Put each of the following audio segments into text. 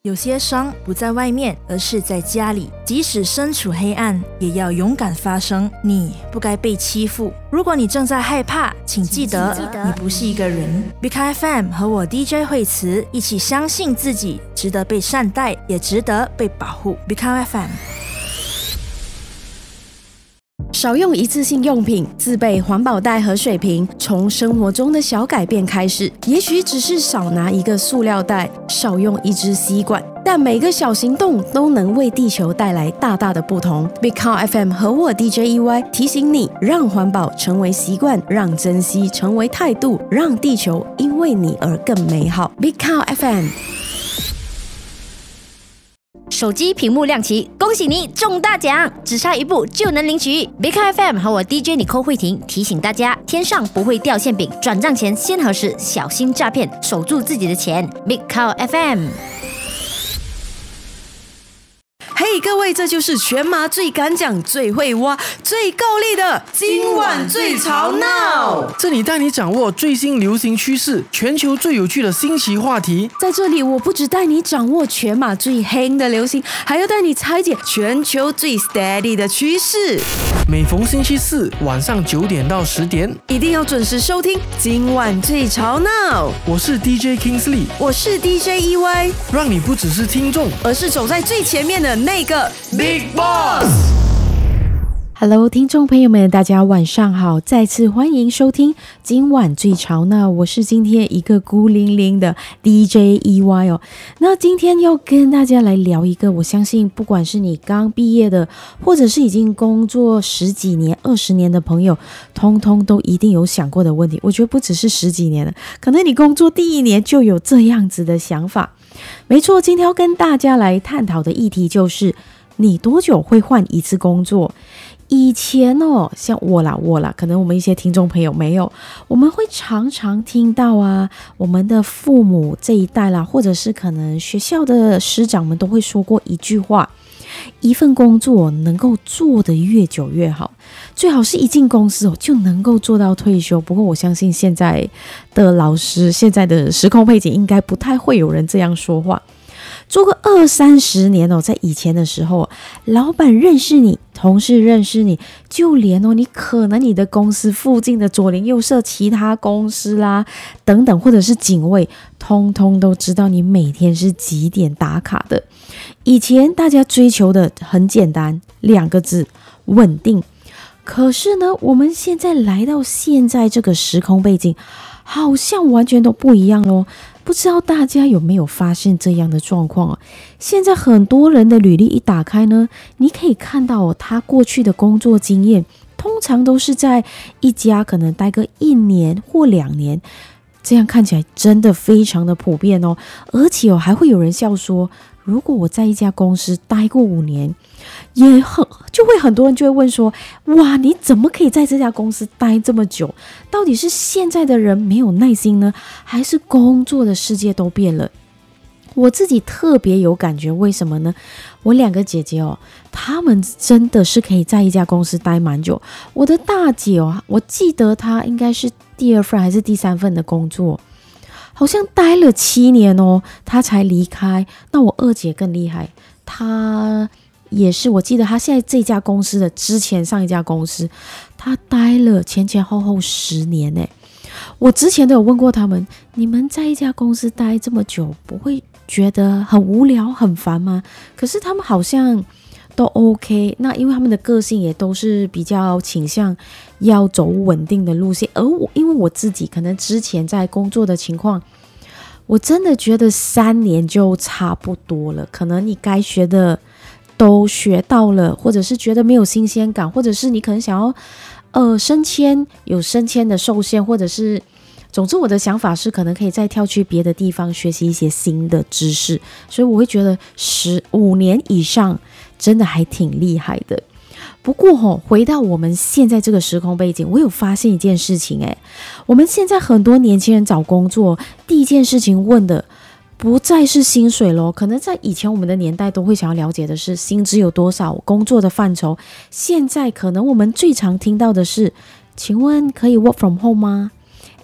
有些伤不在外面，而是在家里。即使身处黑暗，也要勇敢发声。你不该被欺负。如果你正在害怕，请记得你不是一个人。Big FM 和我 DJ 惠慈一起相信自己，值得被善待，也值得被保护。Big FM。 少用一次性用品，自备环保袋和水瓶，从生活中的小改变开始。也许只是少拿一个塑料袋，少用一支吸管，但每个小行动都能为地球带来大大的不同。Big Car FM 和我 DJ EY 提醒你，让环保成为习惯，让珍惜成为态度，让地球因为你而更美好。Big Car FM。 手机屏幕亮起，恭喜你中大奖，只差一步就能领取。Big FM 和我 DJ 尼寇慧婷提醒大家，天上不会掉馅饼，转账前先核实，小心诈骗，守住自己的钱。Big FM。 嘿，各位，这就是全马最敢讲、最会挖、最够力的今晚最吵闹。 这里带你掌握最新流行趋势，全球最有趣的新奇话题。 在这里，我不只带你掌握全马最黑的流行，还要带你拆解全球最 steady 的趋势。 每逢星期四晚上9点到10点， 一定要准时收听今晚最吵闹。 我是 DJ Kingsley， 我是 DJ EY， 让你不只是听众， 而是走在最前面的那个 Big Boss。 Hello， 听众朋友们，大家晚上好！再次欢迎收听今晚最吵闹，我是今天一个孤零零的 DJ EY 哦。那今天要跟大家来聊一个，我相信不管是你刚毕业的，或者是已经工作10几年、20年的朋友，通通都一定有想过的问题。我觉得不只是10几年了，可能你工作第1年就有这样子的想法。没错，今天要跟大家来探讨的议题就是，你多久会换一次工作？以前哦，像我啦，可能我们一些听众朋友没有，我们会常常听到啊，我们的父母这一代啦，或者是可能学校的师长们都会说过一句话：一份工作能够做得越久越好，最好是一进公司就能够做到退休。不过我相信现在的老师，现在的时空背景应该不太会有人这样说话。做个20-30年哦，在以前的时候，老板认识你，同事认识你，就连你可能你的公司附近的左邻右舍、其他公司啦等等，或者是警卫，通通都知道你每天是几点打卡的。以前大家追求的很简单，2个字：稳定。可是呢，我们现在来到现在这个时空背景，好像完全都不一样咯。不知道大家有没有发现这样的状况啊？现在很多人的履历一打开呢，你可以看到他过去的工作经验，通常都是在一家可能待个1年或2年，这样看起来真的非常的普遍哦。而且还会有人笑说，如果我在一家公司待过5年，就会很多人就会问说，哇，你怎么可以在这家公司待这么久？到底是现在的人没有耐心呢，还是工作的世界都变了？我自己特别有感觉，为什么呢？我2个姐姐哦，她们真的是可以在一家公司待蛮久。我的大姐哦，我记得她应该是第2份还是第3份的工作，好像待了7年哦，她才离开。那我2姐更厉害，她也是，我记得她现在这家公司的之前上一家公司，她待了前后10年耶。我之前都有问过他们，你们在一家公司待这么久，不会觉得很无聊很烦吗？可是他们好像都 OK。 那因为他们的个性也都是比较倾向要走稳定的路线，而因为我自己可能之前在工作的情况，我真的觉得3年就差不多了，可能你该学的都学到了，或者是觉得没有新鲜感，或者是你可能想要升迁，有升迁的受限，或者是总之我的想法是可能可以再跳去别的地方学习一些新的知识，所以我会觉得15年以上真的还挺厉害的。不过回到我们现在这个时空背景，我有发现一件事情我们现在很多年轻人找工作，第一件事情问的不再是薪水咯，可能在以前我们的年代都会想要了解的是薪资有多少，工作的范畴。现在可能我们最常听到的是，请问可以 work from home 吗？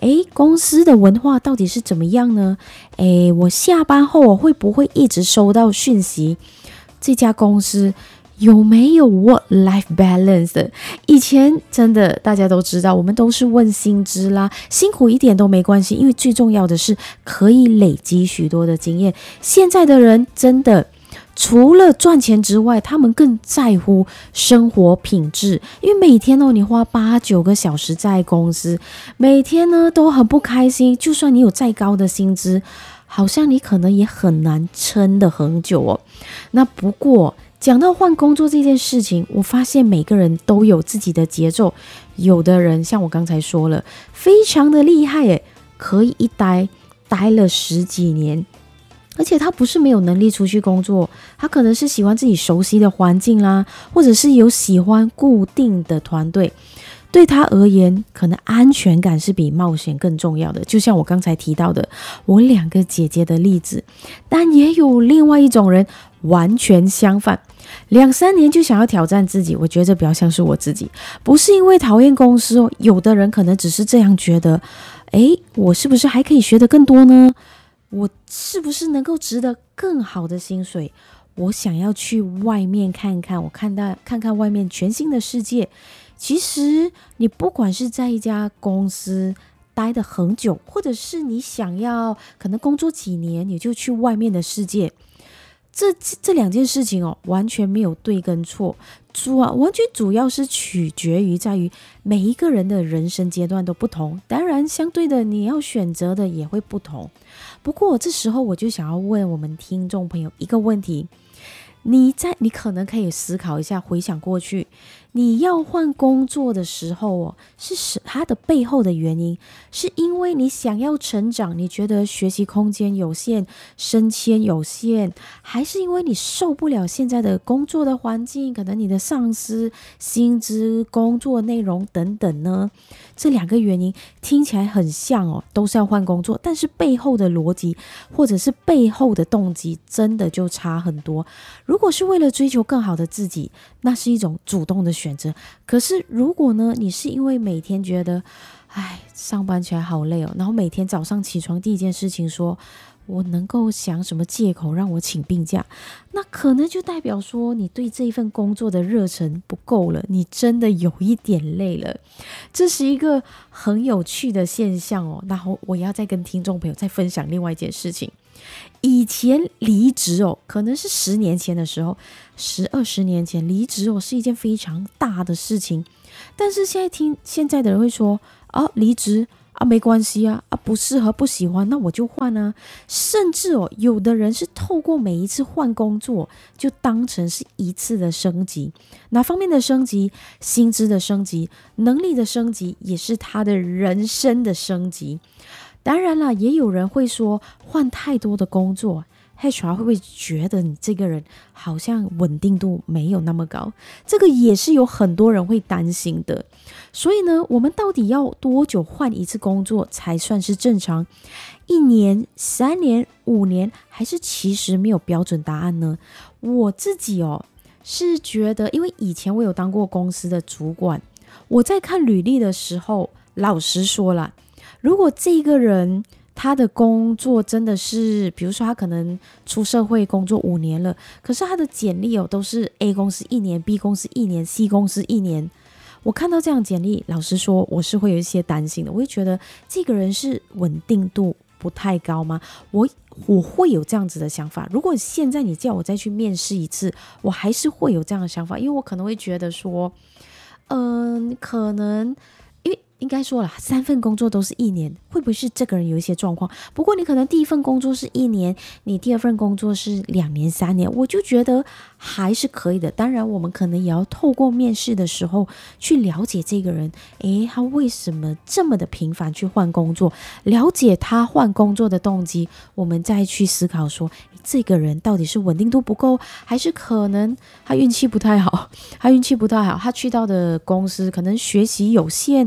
公司的文化到底是怎么样呢？我下班后我会不会一直收到讯息？这家公司有没有 work-life balance 的？以前真的大家都知道，我们都是问薪资啦，辛苦一点都没关系，因为最重要的是可以累积许多的经验。现在的人真的除了赚钱之外，他们更在乎生活品质，因为每天你花8-9个小时在公司，每天呢都很不开心，就算你有再高的薪资，好像你可能也很难撑得很久哦。那不过讲到换工作这件事情，我发现每个人都有自己的节奏。有的人像我刚才说了，非常的厉害耶，可以一待了10几年，而且他不是没有能力出去工作，他可能是喜欢自己熟悉的环境啦，或者是有喜欢固定的团队。对他而言，可能安全感是比冒险更重要的，就像我刚才提到的我2个姐姐的例子。但也有另外一种人完全相反，2-3年就想要挑战自己。我觉得这比较像是我自己，不是因为讨厌公司哦，有的人可能只是这样觉得，我是不是还可以学得更多呢？我是不是能够值得更好的薪水？我想要去外面看看，看看外面全新的世界。其实你不管是在一家公司待得很久，或者是你想要可能工作几年你就去外面的世界，这2件事情完全没有对跟错，完全主要是取决于在于每一个人的人生阶段都不同，当然相对的你要选择的也会不同。不过这时候我就想要问我们听众朋友一个问题，你可能可以思考一下，回想过去你要换工作的时候是它的背后的原因，是因为你想要成长，你觉得学习空间有限，升迁有限，还是因为你受不了现在的工作的环境，可能你的上司、薪资、工作内容等等呢？这2个原因听起来很像都是要换工作，但是背后的逻辑或者是背后的动机真的就差很多。如果是为了追求更好的自己，那是一种主动的选择。可是如果呢，你是因为每天觉得上班起来好累然后每天早上起床第一件事情说我能够想什么借口让我请病假，那可能就代表说你对这一份工作的热忱不够了，你真的有一点累了。这是一个很有趣的现象然后我要再跟听众朋友再分享另外一件事情。以前离职可能是10年前的时候，10-20年前离职是一件非常大的事情，但是现在的人会说离职没关系不适合不喜欢那我就换甚至有的人是透过每一次换工作就当成是一次的升级，哪方面的升级？薪资的升级，能力的升级，也是他的人生的升级。当然啦，也有人会说换太多的工作HR 会不会觉得你这个人好像稳定度没有那么高？这个也是有很多人会担心的。所以呢，我们到底要多久换一次工作才算是正常？1年、3年、5年，还是其实没有标准答案呢？我自己是觉得，因为以前我有当过公司的主管，我在看履历的时候，老实说啦，如果这个人他的工作真的是，比如说他可能出社会工作5年了，可是他的简历都是 A 公司1年 B 公司1年 C 公司1年，我看到这样简历，老实说我是会有一些担心的。我会觉得这个人是稳定度不太高吗？我会有这样子的想法。如果现在你叫我再去面试一次，我还是会有这样的想法，因为我可能会觉得说可能应该说了3份工作都是1年，会不会是这个人有一些状况？不过你可能第一份工作是1年，你第2份工作是2年3年，我就觉得还是可以的。当然我们可能也要透过面试的时候去了解这个人，他为什么这么的频繁去换工作，了解他换工作的动机，我们再去思考说这个人到底是稳定度不够，还是可能他运气不太好，他去到的公司可能学习有限，或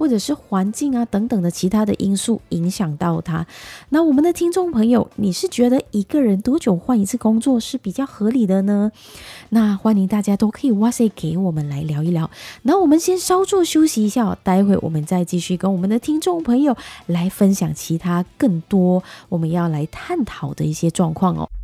或者是环境啊等等的其他的因素影响到他。那我们的听众朋友，你是觉得一个人多久换一次工作是比较合理的呢？那欢迎大家都可以哇塞给我们来聊一聊。那我们先稍作休息一下，待会我们再继续跟我们的听众朋友来分享其他更多我们要来探讨的一些状况哦。